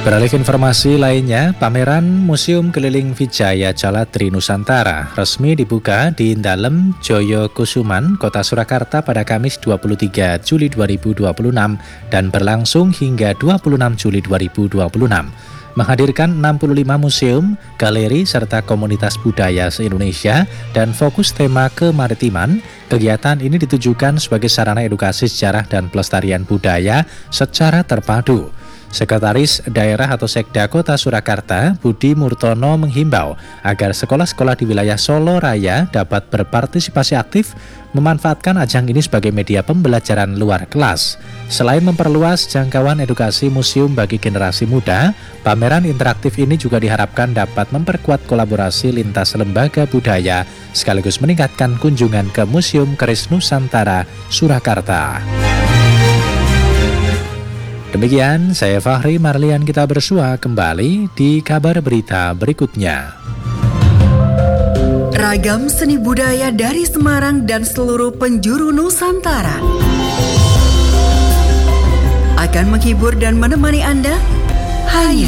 Beralih ke informasi lainnya, pameran Museum Keliling Wijaya Jalatri Nusantara resmi dibuka di Dalem Joyokusuman, Kota Surakarta pada Kamis 23 Juli 2026 dan berlangsung hingga 26 Juli 2026. Menghadirkan 65 museum, galeri, serta komunitas budaya se-Indonesia dan fokus tema kemaritiman, kegiatan ini ditujukan sebagai sarana edukasi sejarah dan pelestarian budaya secara terpadu. Sekretaris Daerah atau Sekda Kota Surakarta, Budi Murtono menghimbau agar sekolah-sekolah di wilayah Solo Raya dapat berpartisipasi aktif memanfaatkan ajang ini sebagai media pembelajaran luar kelas. Selain memperluas jangkauan edukasi museum bagi generasi muda, pameran interaktif ini juga diharapkan dapat memperkuat kolaborasi lintas lembaga budaya sekaligus meningkatkan kunjungan ke Museum Keris Nusantara Surakarta. Demikian, saya Fahri Marlian, kita bersua kembali di kabar berita berikutnya. Ragam seni budaya dari Semarang dan seluruh penjuru Nusantara akan menghibur dan menemani Anda hanya